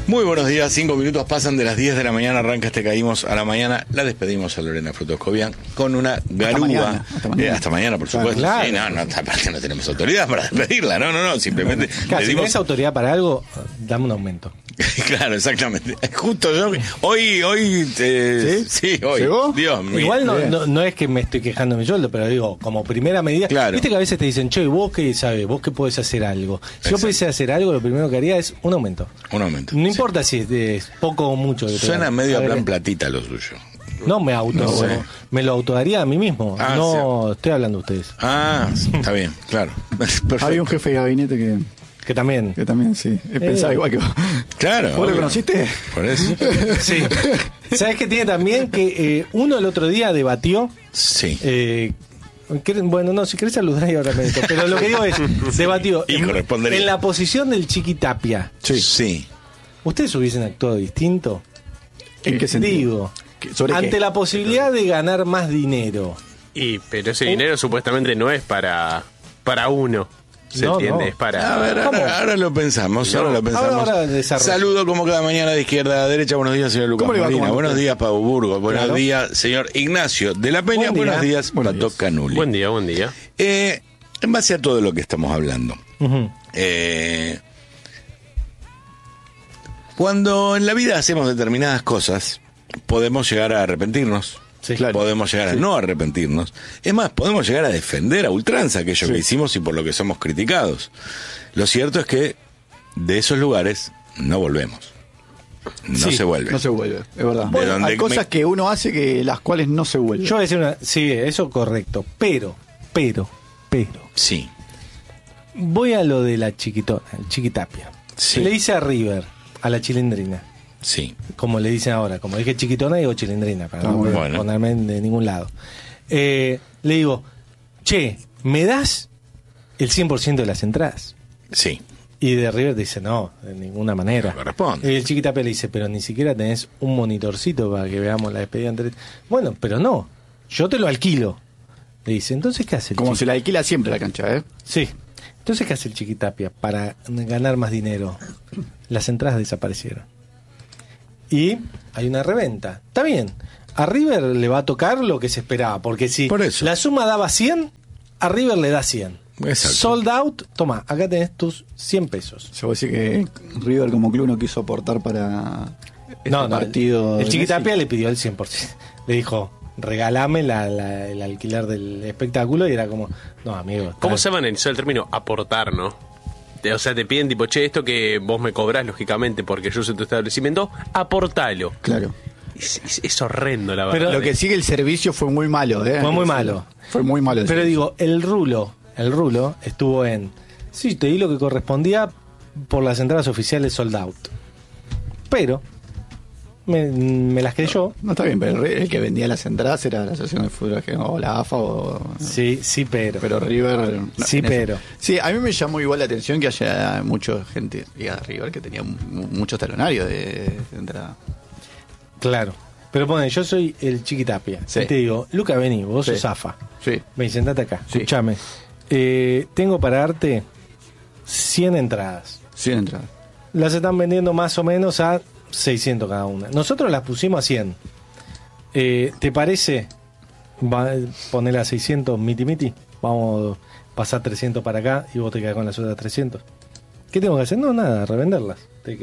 Muy buenos días, 5 minutos pasan de las 10 de la mañana, arranca este Caímos a la Mañana. La despedimos a Lorena Frutoscovian con una garúa. Hasta mañana, por supuesto. Claro. Sí, no, aparte no tenemos autoridad para despedirla, no, simplemente... Claro, si tenés autoridad para algo, dame un aumento. Claro, exactamente. Justo yo, hoy, ¿Sí? Hoy. ¿Llegó? Dios mío. Igual no es que me estoy quejando de mi sueldo, pero digo, como primera medida, Claro. viste que a veces te dicen, che, vos qué sabés, vos que podés hacer algo. Si Exacto. yo pudiese hacer algo, lo primero que haría es un aumento. Un aumento. No importa si es poco o mucho. que te Suena dan. medio a ver, plan platita lo suyo. No me sé. me lo autodaría a mí mismo. Ah, no estoy hablando de ustedes. Ah, está bien, claro. Perfecto. Había un jefe de gabinete Que también. que también, sí, pensaba igual que vos. Claro. ¿Vos lo obvio. conociste? Por eso. Sí. ¿Sabés qué tiene también? Que uno el otro día debatió. Sí. Bueno, no, si querés saludar y ahora me meto. Pero lo que digo es, debatió Y correspondería. en la posición del Chiquitapia. Sí. ¿Ustedes hubiesen actuado distinto? ¿En qué sentido? Digo, ¿Sobre ante qué? la posibilidad de ganar más dinero. Pero ese dinero supuestamente no es para uno. ¿Se No, entiende? no. Es para... A ver, ahora lo pensamos, ahora lo pensamos. Ahora desarrollo. Saludo como cada mañana de izquierda a derecha. Buenos días, señor Lucas ¿Cómo le va? Molina. ¿Cómo anda Buenos usted? días, Pau Burgos. Buenos Claro. días, señor Ignacio de la Peña. Buen día. Buenos días, Buenos Pato días. Canuli. Buen día. En base a todo lo que estamos hablando, Ujú. cuando en la vida hacemos determinadas cosas, podemos llegar a arrepentirnos. Sí, claro. Podemos llegar a no arrepentirnos. Es más, podemos llegar a defender a ultranza aquello que Sí. hicimos y por lo que somos criticados. Lo cierto es que de esos lugares no volvemos. No Sí, se vuelve. No se vuelve, es verdad. De donde Hay cosas que uno hace que las cuales no se vuelven. Yo voy a decir una. Sí, eso correcto. Pero. Sí. Voy a lo de la chiquitona, el Chiquitapia. Sí. Le dice a River, a la chilindrina. Sí. Como le dicen ahora. Como dije chiquitona, digo chilindrina. Para Está no muy bien. ponerme de ningún lado. Le digo, che, ¿me das el 100% de las entradas? Sí. Y de River dice, no, de ninguna manera. No corresponde. Y el Chiquitapia le dice, pero ni siquiera tenés un monitorcito para que veamos la despedida entre... Bueno, pero no, yo te lo alquilo. Le dice, entonces, ¿qué hace el Como Chiqui- se la alquila siempre la cancha, ¿eh? Sí. Entonces, ¿qué hace el Chiquitapia para ganar más dinero? Las entradas desaparecieron. Y hay una reventa. Está bien. A River le va a tocar lo que se esperaba. Porque si Por eso. la suma daba 100, a River le da 100. Exacto. Sold out, toma, acá tenés tus 100 pesos. Se puede decir que River como club no quiso aportar para este partido. El de Chiquitapia Messi. le pidió el 100%. Le dijo, regalame el alquiler del espectáculo. Y era como, no, amigo. ¿Cómo está- se analizó el término aportar, no? O sea, te piden tipo, che, esto que vos me cobrás, lógicamente, porque yo soy tu establecimiento, aportalo. Claro. Es horrendo, la verdad. Pero Lo que sigue el servicio fue muy malo, ¿eh? Fue muy malo. Fue muy malo. el Pero servicio. digo, el rulo estuvo en... Sí, te di lo que correspondía por las entradas oficiales sold out. Pero me las creyó. No está bien, pero el que vendía las entradas era la Asociación de Fútbol Argentino, o la AFA, Sí, pero. River. Sí, en eso. pero. Sí, a mí me llamó igual la atención que haya mucha gente, diga River, que tenía muchos talonarios de entrada. Claro. Pero pone, yo soy el Chiquitapia. Sí. Y te digo, Luca, vení, vos Sí. sos AFA. Sí. Me dicen, sentate acá, Sí. escúchame. Tengo para darte 100 entradas. 100 entradas. Las están vendiendo más o menos a 600 cada una. Nosotros las pusimos a 100. ¿Te parece poner a 600 miti? Vamos a pasar 300 para acá y vos te quedás con las otras 300. ¿Qué tengo que hacer? No, nada, revenderlas.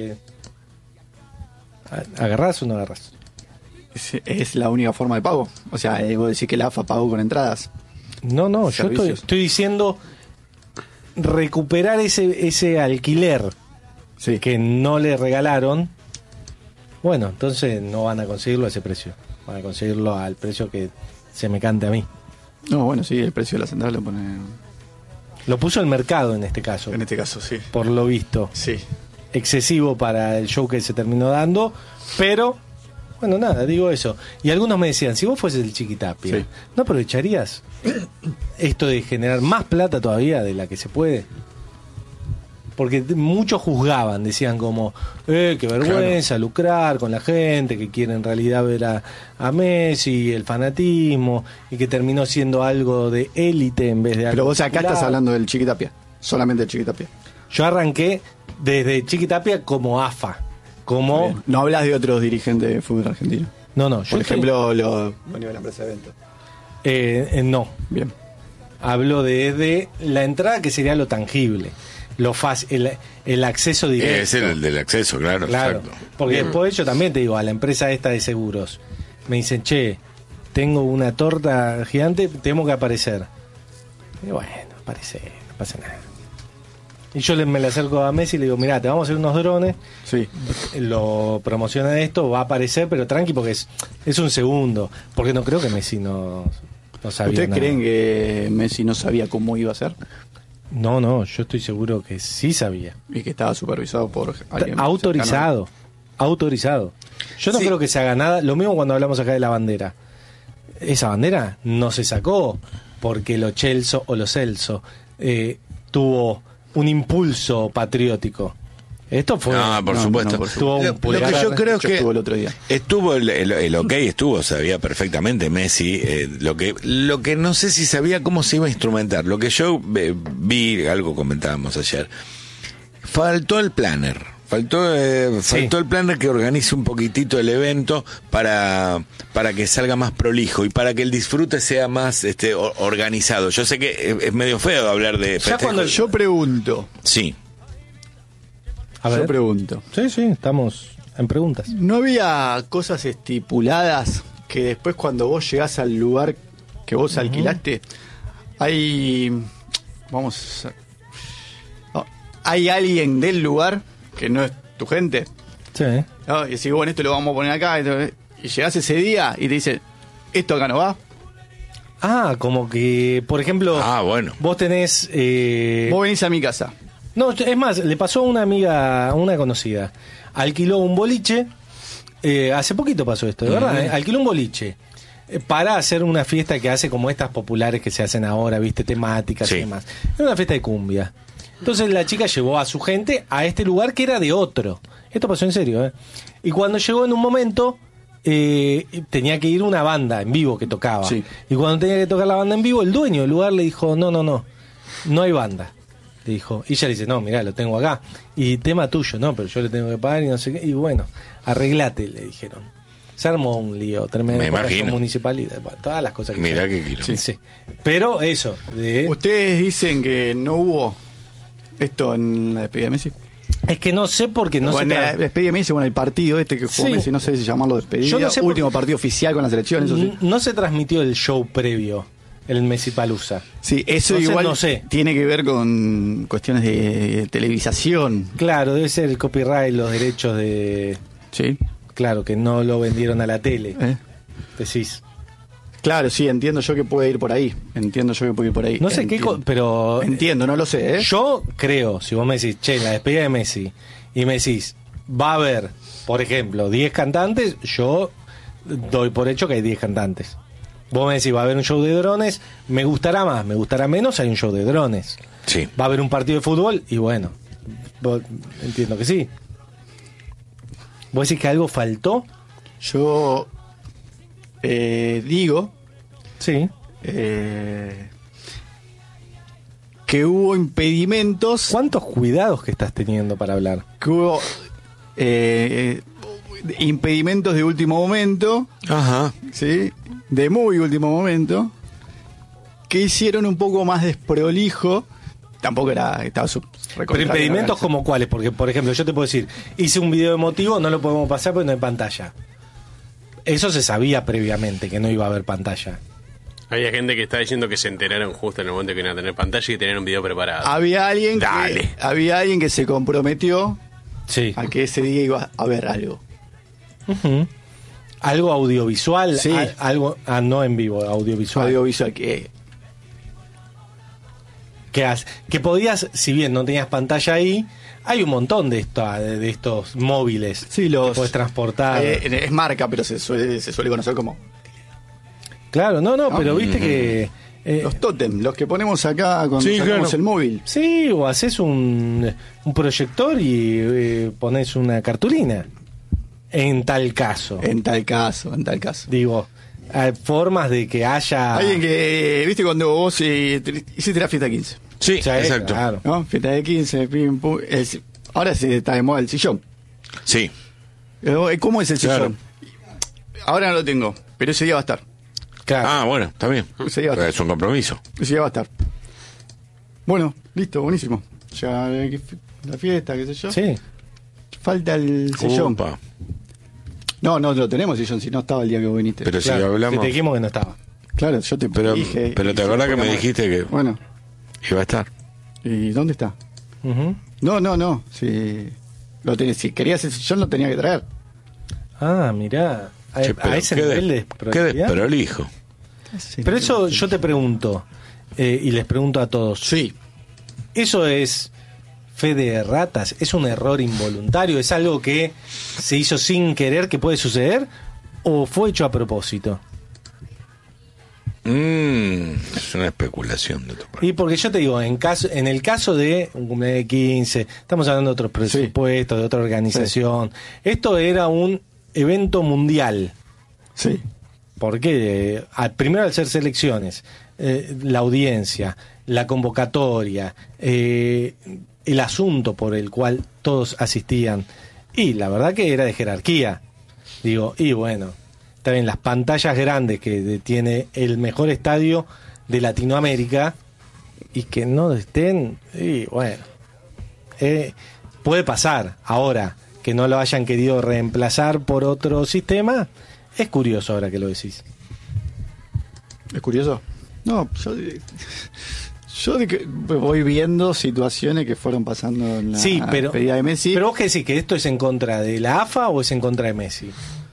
¿Agarrás o no agarrás? Es la única forma de pago. O sea, vos decís que la AFA pagó con entradas. No, yo Servicios. estoy diciendo recuperar ese alquiler Sí. que no le regalaron. Bueno, entonces no van a conseguirlo a ese precio. Van a conseguirlo al precio que se me cante a mí. No, bueno, sí, el precio de las entradas lo pone. Lo puso el mercado en este caso, En este caso, sí. por lo visto. Sí. Excesivo para el show que se terminó dando, pero bueno, nada, digo eso. Y algunos me decían, si vos fueses el Chiquitapia, Sí. ¿no aprovecharías esto de generar más plata todavía de la que se puede? Porque muchos juzgaban, decían como, qué vergüenza lucrar con la gente que quiere en realidad ver a Messi, el fanatismo, y que terminó siendo algo de élite en vez de algo Pero vos acá popular. estás hablando del Chiquitapia. Solamente del Chiquitapia. Yo arranqué desde Chiquitapia como AFA. como... Bien. No hablas de otros dirigentes de fútbol argentino. No, yo Por ejemplo, los de la empresa de eventos. no. Bien. Hablo de la entrada, que sería lo tangible, lo fácil, el acceso directo. Es el del acceso, claro. Exacto. Porque después yo también te digo, a la empresa esta de seguros, me dicen, che, tengo una torta gigante, tengo que aparecer. Y bueno, aparece, no pasa nada. Y yo me le acerco a Messi y le digo, mirá, te vamos a hacer unos drones, Sí. lo promociona esto, va a aparecer, pero tranqui, porque es un segundo. Porque no creo que Messi no sabía ¿Ustedes nada. creen que Messi no sabía cómo iba a ser? No, yo estoy seguro que sí sabía. Y que estaba supervisado por alguien Autorizado. Yo no Sí. creo que se haga nada. Lo mismo cuando hablamos acá de la bandera. Esa bandera no se sacó porque lo Chelsea o lo Celso tuvo un impulso patriótico. Esto fue... No, por No, supuesto. no, por supuesto. Lo que yo creo Yo que estuvo el otro día. estuvo el ok, estuvo, sabía perfectamente Messi. Lo que no sé si sabía cómo se iba a instrumentar. Lo que yo vi, algo comentábamos ayer, faltó el planner. Faltó el planner que organice un poquitito el evento para que salga más prolijo y para que el disfrute sea más organizado. Yo sé que es medio feo hablar de Ya cuando festejos. Yo pregunto. Sí. A ver. Yo pregunto. Sí, estamos en preguntas. ¿No había cosas estipuladas que después cuando vos llegás al lugar que vos alquilaste, hay... hay alguien del lugar que no es tu gente? Sí. ¿No? Y decís, bueno, esto lo vamos a poner acá. Y llegás ese día y te dicen, esto acá no va. Como que, por ejemplo, Bueno. vos tenés... Vos venís a mi casa. No, es más, le pasó a una amiga, a una conocida. Alquiló un boliche, hace poquito pasó esto, de verdad, alquiló un boliche para hacer una fiesta que hace como estas populares que se hacen ahora, viste, temáticas Sí. y demás. Era una fiesta de cumbia. Entonces la chica llevó a su gente a este lugar que era de otro. Esto pasó en serio, ¿eh? Y cuando llegó en un momento... tenía que ir una banda en vivo que tocaba. Sí. Y cuando tenía que tocar la banda en vivo, el dueño del lugar le dijo, no hay banda. Le dijo, y ella le dice, no, mirá, lo tengo acá. Y tema tuyo, no, pero yo le tengo que pagar y no sé qué. Y bueno, arreglate, le dijeron. Se armó un lío tremendo. Me imagino. Municipalidad, bueno, todas las cosas que... Mirá qué kilo. Sí. Pero eso, ¿Ustedes dicen que no hubo esto en la despedida de Messi? es que no sé por qué no Bueno, se... la despedida de Messi, el partido este que jugó Sí. Messi, no sé si llamarlo despedida. Yo no sé último por- partido oficial con la selección, eso sí. No se transmitió el show previo, el Messi Palusa. Sí, eso Entonces, igual no sé. tiene que ver con cuestiones de televisación. Claro, debe ser el copyright, los derechos de... Sí. Claro, que no lo vendieron a la tele. Decís. Claro, sí, entiendo yo que puede ir por ahí. No sé qué... Pero... Entiendo, no lo sé, ¿eh? Yo creo, si vos me decís, che, la despedida de Messi, y me decís, va a haber, por ejemplo, 10 cantantes, yo doy por hecho que hay 10 cantantes. Vos me decís, va a haber un show de drones, me gustará más, me gustará menos, hay un show de drones. Sí. Va a haber un partido de fútbol, y bueno, entiendo que sí. ¿Vos decís que algo faltó? Yo digo Sí. que hubo impedimentos, ¿Cuántos cuidados que estás teniendo para hablar? que hubo impedimentos de último momento, Ajá. ¿sí? De muy último momento, que hicieron un poco más desprolijo. Tampoco estaba Pero impedimentos como cuáles, porque por ejemplo yo te puedo decir, hice un video emotivo, no lo podemos pasar porque no hay pantalla. Eso se sabía previamente que no iba a haber pantalla. Había gente que está diciendo que se enteraron justo en el momento que iban a tener pantalla y tenían un video preparado. Había alguien Dale. que se comprometió Sí. a que ese día iba a haber algo. Ujú. Algo audiovisual, Sí. algo no en vivo, audiovisual. Audiovisual que Que podías, si bien no tenías pantalla ahí, hay un montón de estos móviles sí, los que podés transportar. es marca, pero se suele conocer como Claro, no, pero viste que los tótem, los que ponemos acá cuando Sí, sacamos claro. el móvil. sí, o haces un proyector y pones una cartulina. En tal caso. En tal caso. Digo, hay formas de que haya... Alguien que, viste, cuando vos hiciste la fiesta 15, Sí, Sí, exacto. claro. ¿no? Fiesta de 15, pim, pum, ahora se está de moda el sillón. Sí. ¿Cómo es el Claro. sillón? Ahora no lo tengo, pero ese día va a estar. Claro. Ah, bueno, está bien. Ese día va a estar. Es un compromiso. Ese día va a estar. Bueno, listo, buenísimo. Ya la fiesta, qué sé yo. Sí. Falta el sillón. Upa. No lo tenemos sillón, si no estaba el día que vos viniste. Pero si Claro, hablamos. si te dijimos que no estaba. Claro, yo te Pero dije. te y acordás fue que me la dijiste que Bueno, iba a estar. ¿y dónde está? Ujú. No. Si querías el sillón, lo tenía que traer. Ah, mirá. Che, pero A ese qué nivel de qué proactividad. desprolijo. Pero eso yo te pregunto, y les pregunto a todos. Sí. ¿Eso es fe de ratas? ¿Es un error involuntario? ¿Es algo que se hizo sin querer que puede suceder? ¿O fue hecho a propósito? Es una especulación de tu parte. Y porque yo te digo, en el caso de un cumpleaños de 15, estamos hablando de otros presupuestos, de otra organización. Esto era un evento mundial. Sí. Porque primero al ser selecciones, la audiencia, la convocatoria, el asunto por el cual todos asistían, y la verdad que era de jerarquía. Digo, y bueno, está bien, las pantallas grandes que tiene el mejor estadio de Latinoamérica y que no estén, y bueno, puede pasar. Ahora, que no lo hayan querido reemplazar por otro sistema, es curioso ahora que lo decís. ¿Es curioso? No, yo de que voy viendo situaciones que fueron pasando en la Sí, pero, pedida de Messi. pero vos qué decís, ¿que esto es en contra de la AFA o es en contra de Messi?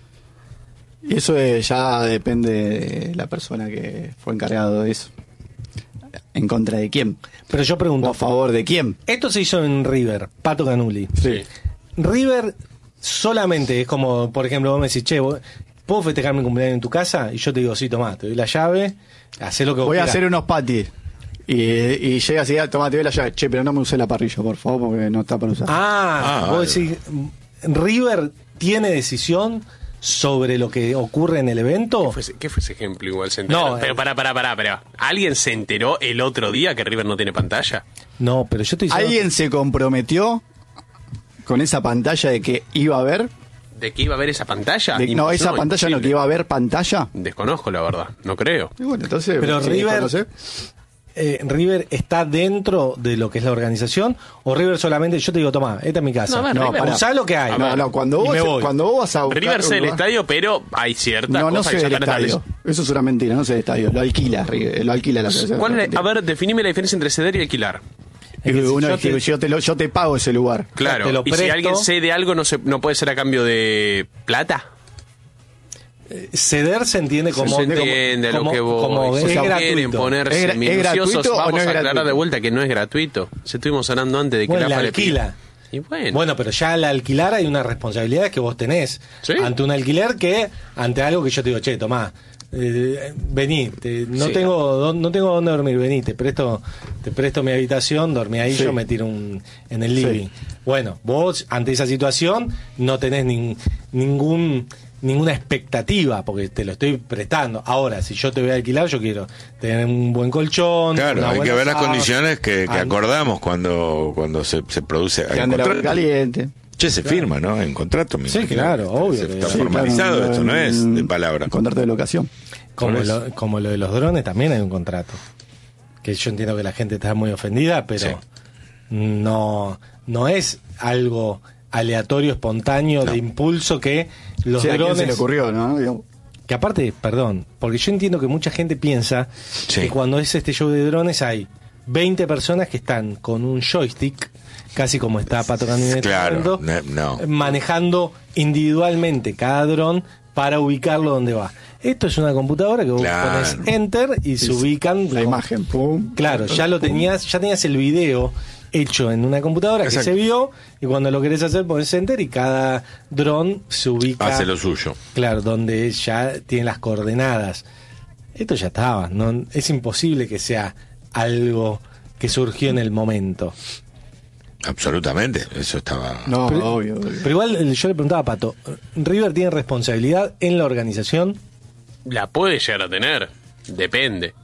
Y eso ya depende de la persona que fue encargado de eso. ¿En contra de quién? Pero yo ¿O pregunto, a favor de quién? esto se hizo en River, Pato Canuli. Sí. River solamente es como, por ejemplo, vos me decís, che, ¿puedo festejar mi cumpleaños en tu casa? Y yo te digo, sí, tomá, te doy la llave, hacé lo que vos Voy a quieras. hacer unos patis. Y llega así, toma, te doy la llave. Che, pero no me usé la parrilla, por favor, porque no está para usar. Vos decís, ¿River tiene decisión sobre lo que ocurre en el evento? ¿Qué fue ese ejemplo igual? ¿Se enteró? No, pero pará. ¿Alguien se enteró el otro día que River no tiene pantalla? No, pero yo estoy diciendo... ¿Alguien se comprometió con esa pantalla de que iba a haber? ¿De que iba a haber esa pantalla? No, esa pantalla no, que iba a haber pantalla. Desconozco, la verdad. No creo. Y bueno, entonces. Pero sí, River, no sé. ¿River está dentro de lo que es la organización? ¿O River solamente, yo te digo, tomá, esta es mi casa? No, a ver, River- pará. Usá lo que hay. No, cuando Y me voy. vos vas a buscar River un sé el lugar- estadio, pero hay ciertas No cosas sé que ya el están estadio. establecidas. Eso es una mentira, no sé el estadio. Lo alquila River, lo alquila la asociación. ¿Cuál es? A ver, definime la diferencia entre ceder y alquilar. Es que uno yo dice, te- yo te pago ese lugar. Claro. Te lo Y si presto. alguien cede algo, no puede ser a cambio de plata. Ceder se entiende como... se entiende a lo que vos. como Si es quieren gratuito. ponerse ¿Es minuciosos, gratuito o vamos no es a aclarar gratuito? de vuelta que no es gratuito. Se estuvimos hablando antes de que Bueno, la la AFA le pide. alquila. Y bueno. Bueno, pero ya al alquilar hay una responsabilidad que vos tenés ¿Sí? ante un alquiler que ante algo que yo te digo, che, tomá, vení, no Sí. tengo dónde dormir, vení, te presto mi habitación, dormí ahí, Sí. yo me tiro en el living. Bueno, vos ante esa situación no tenés ninguna expectativa porque te lo estoy prestando. Ahora, si yo te voy a alquilar, yo quiero tener un buen colchón. Claro, una hay que buena ver las sábana. condiciones que Ah, acordamos cuando se produce. Que Hay ande la contrato. caliente. Che, se firma, ¿no? En contrato. me Sí, imagino. claro, obvio Se que- Está Sí, formalizado, claro, esto no es de un palabra. contrato de locación. Como Por eso. como lo de los drones también hay un contrato. Que yo entiendo que la gente está muy ofendida, pero Sí. no es algo aleatorio, espontáneo, de impulso que los Sí, ¿a quién se le drones... ocurrió, no? Digamos. Que aparte, perdón, porque yo entiendo que mucha gente piensa Sí. que cuando es este show de drones hay 20 personas que están con un joystick, casi como está Pato Canini en este Claro, momento, no. manejando individualmente cada dron para ubicarlo donde va. Esto es una computadora que vos Claro. pones enter y se ubican La imagen, pum. Claro, ya tenías el video hecho en una computadora Exacto. que se vio y cuando lo querés hacer pones enter y cada dron se ubica Hace lo suyo. claro, donde ya tiene las coordenadas. Esto ya estaba, no es imposible que sea algo que surgió en el momento. Absolutamente, eso estaba. No, Pero- obvio. Pero igual yo le preguntaba a Pato, ¿River tiene responsabilidad en la organización? La puede llegar a tener. Depende.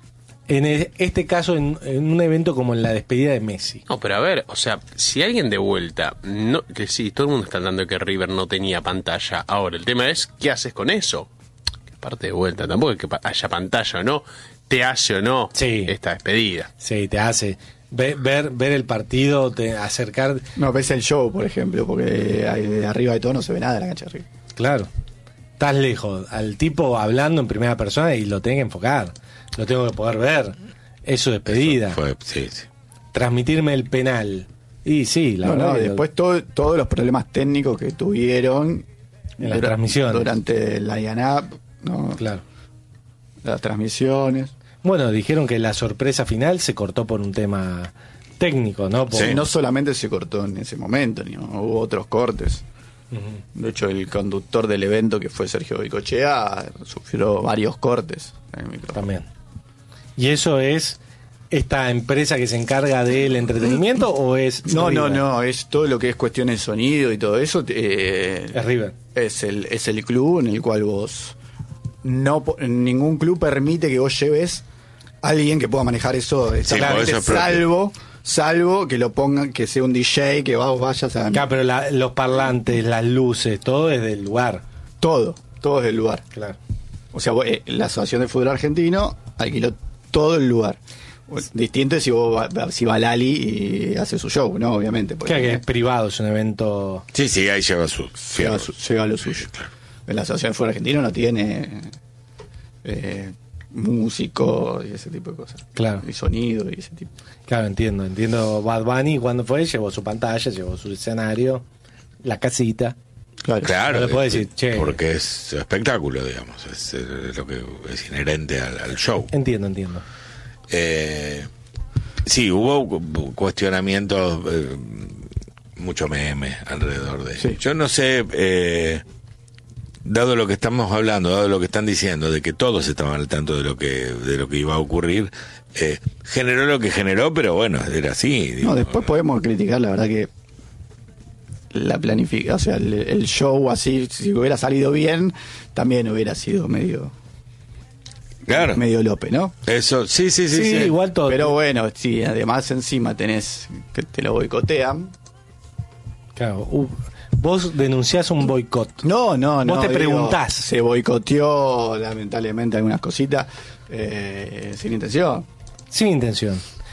este caso en un evento como en la despedida de Messi. No, pero a ver, o sea, si alguien de vuelta, no, que sí, todo el mundo está hablando de que River no tenía pantalla. Ahora, el tema es, ¿qué haces con eso? Que aparte de vuelta, tampoco es que haya pantalla o no, te hace o no esta despedida. Sí, te hace. Ver el partido, te acercar. No, ves el show, por ejemplo, porque de arriba de todo no se ve nada de la cancha de arriba. Claro. Estás lejos, al tipo hablando en primera persona y lo tenés que enfocar. Lo tengo que poder ver. Es su despedida. Sí. Transmitirme el penal. Y sí, la verdad. Después todos los problemas técnicos que tuvieron en las transmisiones. Durante la IANAP, ¿no? Claro. Las transmisiones. Bueno, dijeron que la sorpresa final se cortó por un tema técnico, ¿no? No solamente se cortó en ese momento, hubo otros cortes. Uh-huh. De hecho, el conductor del evento, que fue Sergio Goicoechea, sufrió varios cortes en el micrófono. También. ¿Y eso es esta empresa que se encarga del entretenimiento o es No, River? no, es todo lo que es cuestiones de sonido y todo eso. Es River. Es el club en el cual vos... ningún club permite que vos lleves a alguien que pueda manejar eso, salvo que lo pongan, que sea un DJ, que vos vayas a... Claro, pero los parlantes, las luces, todo es del lugar. Todo es del lugar. Claro. O sea, la Asociación de Fútbol Argentino alquiló todo el lugar. Distinto es si va Lali y hace su show, ¿no? Obviamente. Claro que es privado, es un evento... Sí, ahí lleva lo suyo. Claro. La Asociación de Fútbol Argentino no tiene músicos y ese tipo de cosas. Claro. Y sonido y ese tipo. Claro, entiendo. Bad Bunny cuando fue, llevó su pantalla, llevó su escenario, la casita. Claro, no le puedo decir, che. Porque es espectáculo, digamos, es lo que es inherente al show. Entiendo. Sí, hubo cuestionamientos, mucho meme alrededor de... Sí. Yo no sé, dado lo que estamos hablando, dado lo que están diciendo, de que todos estaban al tanto de lo que iba a ocurrir, generó lo que generó, pero bueno, era así. Digo. No, después podemos criticar, la verdad que la planificación, o sea, el show así, si hubiera salido bien, también hubiera sido medio Lope, ¿no? Eso, sí. Igual todo. Pero bueno, sí, además encima tenés que te lo boicotean. Claro, vos denunciás un boicot. No. Vos te preguntás. Se boicoteó, lamentablemente, algunas cositas sin intención. Sin intención.